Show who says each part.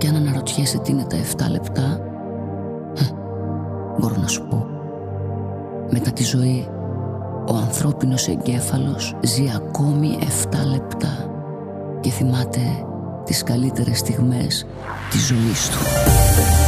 Speaker 1: κι αν αναρωτιέσαι τι είναι τα 7 λεπτά, μπορώ να σου πω. Μετά τη ζωή, ο ανθρώπινος εγκέφαλος ζει ακόμη 7 λεπτά και θυμάται τις καλύτερες στιγμές της ζωής του.